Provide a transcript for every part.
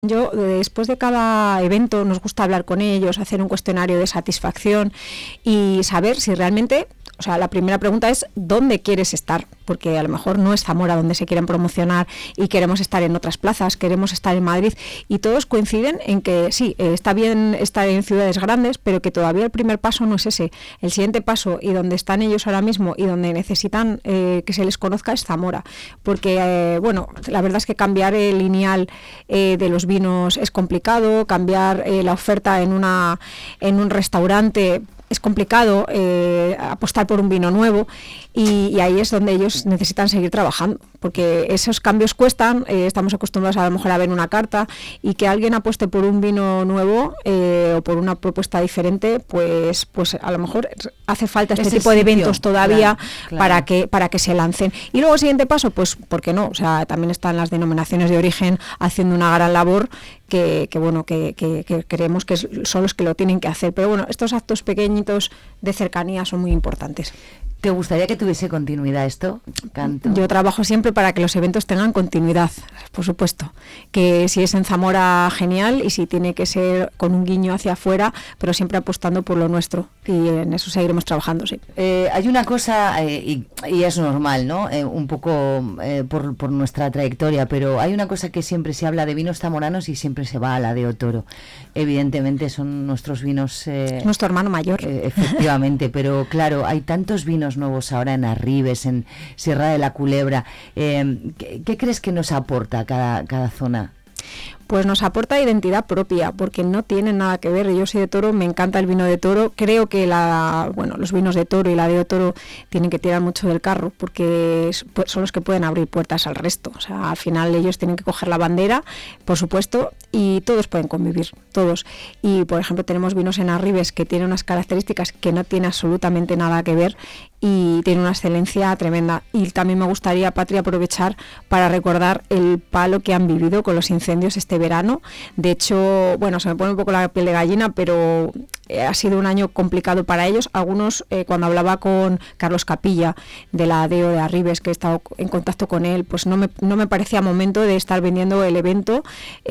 Yo, después de cada evento, nos gusta hablar con ellos, hacer un cuestionario de satisfacción y saber si realmente, o sea, la primera pregunta es ¿dónde quieres estar? Porque a lo mejor no es Zamora donde se quieren promocionar y queremos estar en otras plazas, queremos estar en Madrid, y todos coinciden en que sí, está bien estar en ciudades grandes, pero que todavía el primer paso no es ese. El siguiente paso, y donde están ellos ahora mismo y donde necesitan que se les conozca, es Zamora. Porque, bueno, la verdad es que cambiar el lineal de los vinos es complicado, cambiar la oferta en un restaurante es complicado, apostar por un vino nuevo, y ahí es donde ellos necesitan seguir trabajando, porque esos cambios cuestan. Estamos acostumbrados a lo mejor a ver una carta, y que alguien apueste por un vino nuevo o por una propuesta diferente, pues a lo mejor hace falta este tipo de eventos todavía, claro. para que se lancen. Y luego el siguiente paso, pues ¿por qué no? O sea, también están las denominaciones de origen haciendo una gran labor que creemos que son los que lo tienen que hacer. Pero bueno, estos actos pequeñitos de cercanía son muy importantes. ¿Te gustaría que tuviese continuidad esto, Canto? Yo trabajo siempre para que los eventos tengan continuidad, por supuesto. Que si es en Zamora, genial, y si tiene que ser con un guiño hacia afuera, pero siempre apostando por lo nuestro. Y en eso seguiremos trabajando, sí. Hay una cosa, y es normal, ¿no? Un poco por nuestra trayectoria, pero hay una cosa que siempre se habla de vinos zamoranos y siempre se va a la de Otoro. Evidentemente son nuestros vinos... nuestro hermano mayor. Efectivamente, pero claro, hay tantos vinos nuevos ahora en Arribes, en Sierra de la Culebra. ¿Qué crees que nos aporta cada zona? Pues nos aporta identidad propia, porque no tienen nada que ver. Yo soy de Toro, me encanta el vino de Toro. Creo que los vinos de Toro y la de Toro tienen que tirar mucho del carro, porque son los que pueden abrir puertas al resto. O sea, al final ellos tienen que coger la bandera, por supuesto, y todos pueden convivir, todos. Y, por ejemplo, tenemos vinos en Arribes que tienen unas características que no tienen absolutamente nada que ver, y tiene una excelencia tremenda. Y también me gustaría, Patri, aprovechar para recordar el palo que han vivido con los incendios este verano. De hecho, bueno, se me pone un poco la piel de gallina, pero ha sido un año complicado para ellos. Algunos, cuando hablaba con Carlos Capilla de la ADEO de Arribes, que he estado en contacto con él, pues no me parecía momento de estar vendiendo el evento,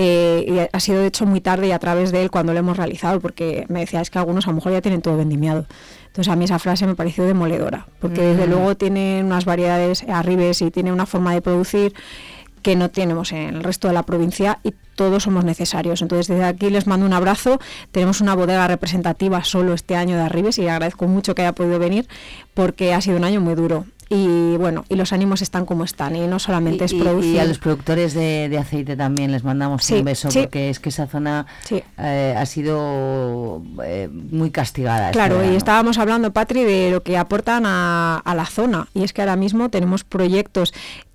y ha sido de hecho muy tarde y a través de él cuando lo hemos realizado, porque me decía, es que algunos a lo mejor ya tienen todo vendimiado. Entonces a mí esa frase me pareció demoledora, porque desde luego tiene unas variedades Arribes y tiene una forma de producir que no tenemos en el resto de la provincia, y todos somos necesarios. Entonces desde aquí les mando un abrazo. Tenemos una bodega representativa solo este año de Arribes, y agradezco mucho que haya podido venir, porque ha sido un año muy duro. Y bueno, y los ánimos están como están, y no solamente es producir. Y a los productores de aceite también les mandamos un beso, porque es que esa zona ha sido muy castigada. Claro, y estábamos hablando, Patri, de lo que aportan a la zona, y es que ahora mismo tenemos proyectos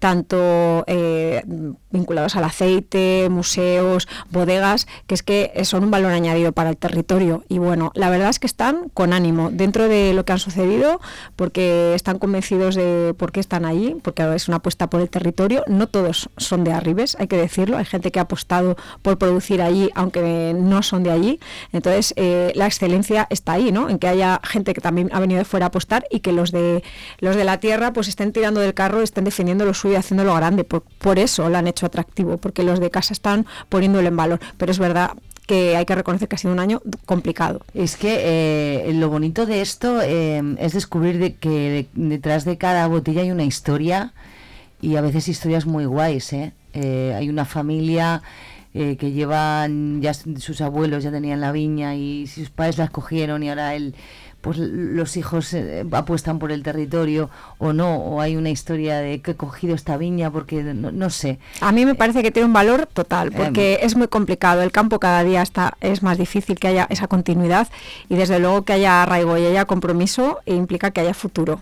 tanto vinculados al aceite, museos, bodegas, que es que son un valor añadido para el territorio. Y bueno, la verdad es que están con ánimo dentro de lo que han sucedido, porque están convencidos de por qué están allí, porque es una apuesta por el territorio. No todos son de Arribes, hay que decirlo. Hay gente que ha apostado por producir allí, aunque no son de allí. Entonces, la excelencia está ahí, ¿no? En que haya gente que también ha venido de fuera a apostar, y que los de la tierra pues estén tirando del carro, estén defendiendo lo suyo y haciéndolo grande. Por eso lo han hecho atractivo, porque los de casa están poniéndolo en valor. Pero es verdad que hay que reconocer que ha sido un año complicado. Es que lo bonito de esto es descubrir que detrás de cada botella hay una historia, y a veces historias muy guays, hay una familia que llevan, ya sus abuelos ya tenían la viña y sus padres la escogieron, y ahora pues los hijos apuestan por el territorio, o no, o hay una historia de que he cogido esta viña porque no sé. A mí me parece que tiene un valor total, porque es muy complicado. El campo cada día es más difícil que haya esa continuidad, y desde luego que haya arraigo y haya compromiso implica que haya futuro.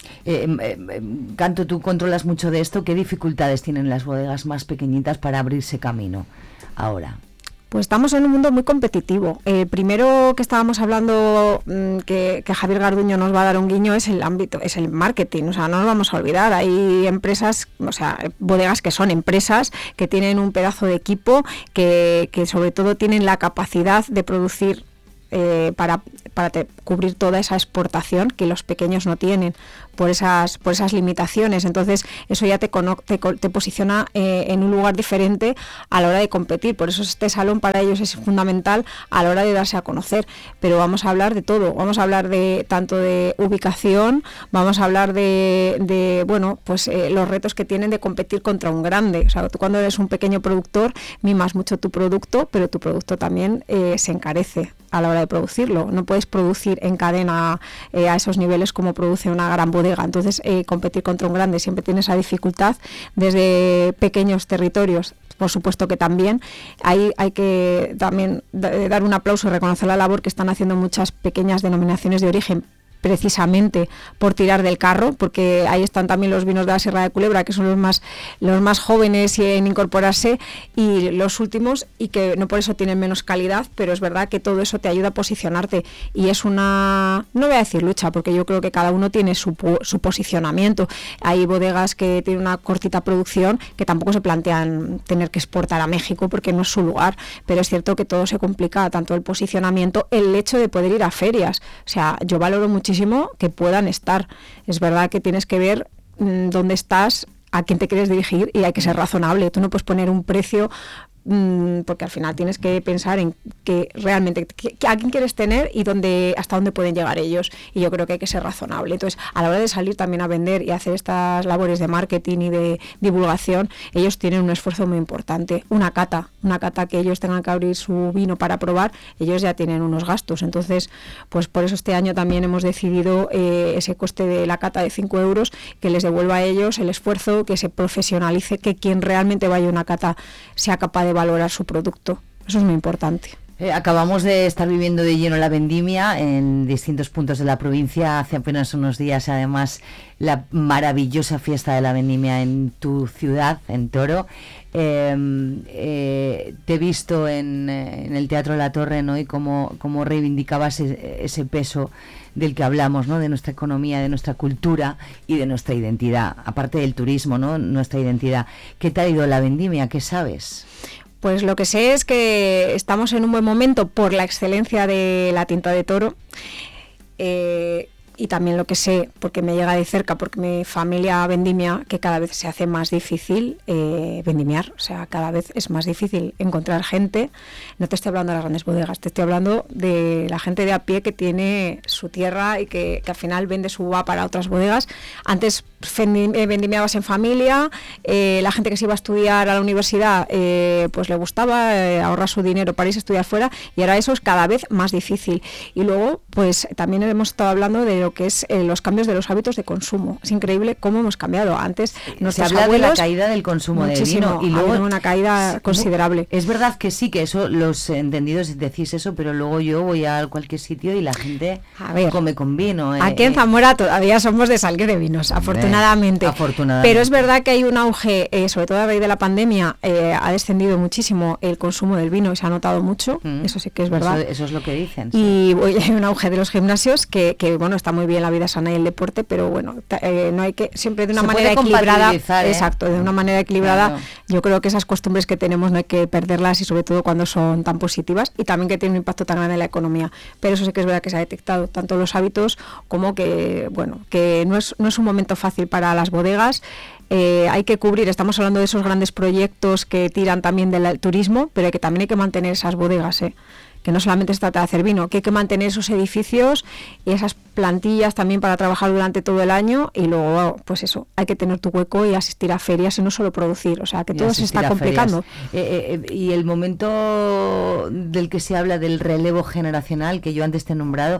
Canto, tú controlas mucho de esto. ¿Qué dificultades tienen las bodegas más pequeñitas para abrirse camino ahora? Pues estamos en un mundo muy competitivo. Primero que estábamos hablando, que Javier Garduño nos va a dar un guiño, es el ámbito, es el marketing. O sea, no nos vamos a olvidar. Hay empresas, o sea, bodegas que son empresas, que tienen un pedazo de equipo, que sobre todo tienen la capacidad de producir para cubrir toda esa exportación que los pequeños no tienen, por esas limitaciones. Entonces eso ya te posiciona en un lugar diferente a la hora de competir. Por eso este salón para ellos es fundamental a la hora de darse a conocer. Pero vamos a hablar de todo, vamos a hablar de tanto de ubicación, vamos a hablar de bueno, pues los retos que tienen de competir contra un grande. O sea, tú cuando eres un pequeño productor mimas mucho tu producto, pero tu producto también se encarece a la hora de producirlo. No puedes producir en cadena a esos niveles como produce una gran bodega. Entonces, competir contra un grande siempre tiene esa dificultad. Desde pequeños territorios, por supuesto que también. Hay que también dar un aplauso y reconocer la labor que están haciendo muchas pequeñas denominaciones de origen, precisamente por tirar del carro, porque ahí están también los vinos de la Sierra de Culebra, que son los más jóvenes en incorporarse, y los últimos, y que no por eso tienen menos calidad, pero es verdad que todo eso te ayuda a posicionarte, y es una, no voy a decir lucha, porque yo creo que cada uno tiene su posicionamiento. Hay bodegas que tienen una cortita producción que tampoco se plantean tener que exportar a México porque no es su lugar, pero es cierto que todo se complica, tanto el posicionamiento, el hecho de poder ir a ferias. O sea, yo valoro muchísimo que puedan estar. Es verdad que tienes que ver dónde estás, a quién te quieres dirigir, y hay que ser razonable. Tú no puedes poner un precio porque al final tienes que pensar en que realmente a quién quieres tener y hasta dónde pueden llegar ellos, y yo creo que hay que ser razonable. Entonces, a la hora de salir también a vender y hacer estas labores de marketing y de divulgación, ellos tienen un esfuerzo muy importante. Una cata que ellos tengan que abrir su vino para probar, ellos ya tienen unos gastos. Entonces, pues por eso este año también hemos decidido ese coste de la cata de 5 euros, que les devuelva a ellos el esfuerzo, que se profesionalice, que quien realmente vaya a una cata sea capaz de valorar su producto. Eso es muy importante. Acabamos de estar viviendo de lleno la vendimia en distintos puntos de la provincia. Hace apenas unos días, además, la maravillosa fiesta de la vendimia en tu ciudad, en Toro. Te he visto en el Teatro La Torre, ¿no? Y cómo reivindicabas ese peso del que hablamos, ¿no? De nuestra economía, de nuestra cultura y de nuestra identidad. Aparte del turismo, ¿no? Nuestra identidad. ¿Qué te ha ido la vendimia? ¿Qué sabes? Pues lo que sé es que estamos en un buen momento por la excelencia de la tinta de toro, y también lo que sé, porque me llega de cerca, porque mi familia vendimia, que cada vez se hace más difícil vendimiar. O sea, cada vez es más difícil encontrar gente. No te estoy hablando de las grandes bodegas, te estoy hablando de la gente de a pie que tiene su tierra y que al final vende su uva para otras bodegas. Antes vendimiabas en familia, la gente que se iba a estudiar a la universidad pues le gustaba ahorrar su dinero para irse a estudiar fuera, y ahora eso es cada vez más difícil. Y luego pues también hemos estado hablando de lo que es los cambios de los hábitos de consumo. Es increíble cómo hemos cambiado. Antes se habla de la caída del consumo de vino, y luego una caída considerable. Es verdad que sí, que eso los entendidos decís eso, pero luego yo voy a cualquier sitio y la gente come con vino. Aquí en Zamora todavía somos de salir de vinos, afortunadamente. Pero es verdad que hay un auge, sobre todo a raíz de la pandemia, ha descendido muchísimo el consumo del vino y se ha notado mucho. Eso sí que es verdad. Eso es lo que dicen. Sí. Y hay un auge de los gimnasios que bueno, está muy bien la vida sana y el deporte, pero bueno, no hay que, siempre de una manera equilibrada, exacto, de una manera equilibrada. Claro. Yo creo que esas costumbres que tenemos no hay que perderlas, y sobre todo cuando son tan positivas, y también que tienen un impacto tan grande en la economía. Pero eso sí que es verdad que se ha detectado tanto los hábitos como que, bueno, que no es un momento fácil para las bodegas. Hay que cubrir, estamos hablando de esos grandes proyectos que tiran también del turismo, pero también hay que mantener esas bodegas, que no solamente se trata de hacer vino, que hay que mantener esos edificios y esas plantillas también para trabajar durante todo el año, y luego, pues eso, hay que tener tu hueco y asistir a ferias y no solo producir. O sea, que todo se está complicando. Y el momento del que se habla del relevo generacional, que yo antes te he nombrado,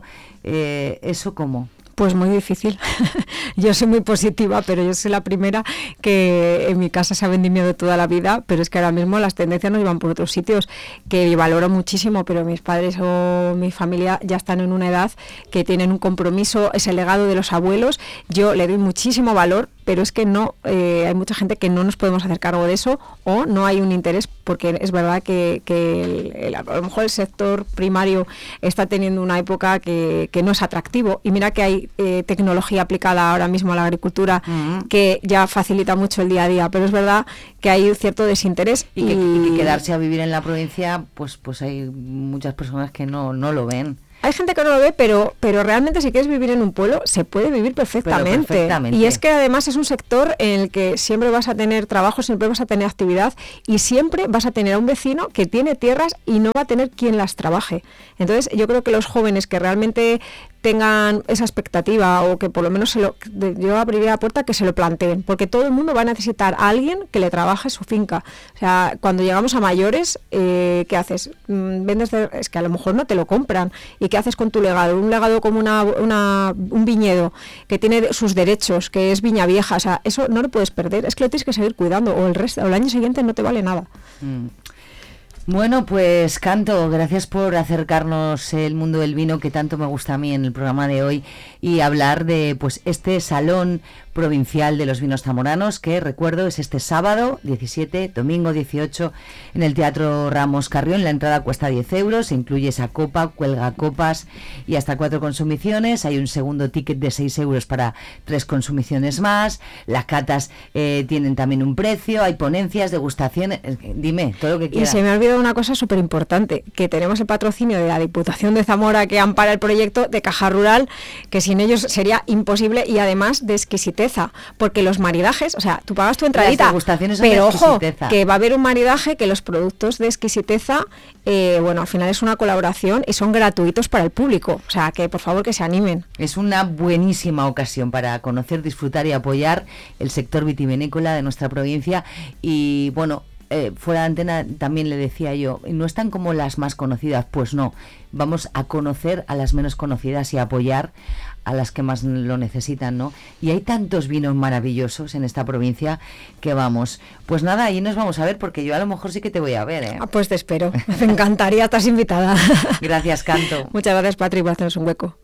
¿eso cómo? Pues muy difícil. Yo soy muy positiva, pero yo soy la primera que en mi casa se ha vendimiado toda la vida, pero es que ahora mismo las tendencias nos llevan por otros sitios, que valoro muchísimo, pero mis padres o mi familia ya están en una edad que tienen un compromiso, es el legado de los abuelos. Yo le doy muchísimo valor, pero es que no, hay mucha gente que no nos podemos hacer cargo de eso, o no hay un interés, porque es verdad que a lo mejor el sector primario está teniendo una época que no es atractivo, y mira que hay tecnología aplicada ahora mismo a la agricultura que ya facilita mucho el día a día, pero es verdad que hay cierto desinterés y que quedarse a vivir en la provincia, pues hay muchas personas que no lo ven. Hay gente que no lo ve, pero realmente si quieres vivir en un pueblo, se puede vivir perfectamente. Y es que además es un sector en el que siempre vas a tener trabajo, siempre vas a tener actividad y siempre vas a tener a un vecino que tiene tierras y no va a tener quien las trabaje. Entonces yo creo que los jóvenes que realmente tengan esa expectativa o que por lo menos yo abriría la puerta que se lo planteen, porque todo el mundo va a necesitar a alguien que le trabaje su finca. O sea, cuando llegamos a mayores, ¿qué haces? Es que a lo mejor no te lo compran. ¿Y qué haces con tu legado? Un legado como un viñedo que tiene sus derechos, que es viña vieja, o sea, eso no lo puedes perder, es que lo tienes que seguir cuidando o el año siguiente no te vale nada. Bueno, pues Canto, gracias por acercarnos el mundo del vino que tanto me gusta a mí en el programa de hoy y hablar de pues este Salón Provincial de los Vinos Zamoranos, que recuerdo es este sábado 17, domingo 18 en el Teatro Ramos Carrión. La entrada cuesta 10 euros, se incluye esa copa, cuelga copas y hasta 4 consumiciones. Hay un segundo ticket de 6 euros para 3 consumiciones más. Las catas tienen también un precio, hay ponencias, degustaciones. Dime, todo lo que quieras. Y se me ha olvidado una cosa súper importante, que tenemos el patrocinio de la Diputación de Zamora que ampara el proyecto de Caja Rural, que sin ellos sería imposible, y además de exquisiteza, porque los maridajes, o sea, tú pagas tu entradita, pero ojo, que va a haber un maridaje, que los productos de exquisiteza, bueno, al final es una colaboración y son gratuitos para el público, o sea, que por favor que se animen. Es una buenísima ocasión para conocer, disfrutar y apoyar el sector vitivinícola de nuestra provincia y, bueno, fuera de antena también le decía yo, no están como las más conocidas, pues no, vamos a conocer a las menos conocidas y apoyar a las que más lo necesitan, ¿no? Y hay tantos vinos maravillosos en esta provincia que vamos, pues nada, ahí nos vamos a ver porque yo a lo mejor sí que te voy a ver, ¿eh? Pues te espero, me encantaría, estás invitada. Gracias, Canto. Muchas gracias, Patri, por hacernos un hueco.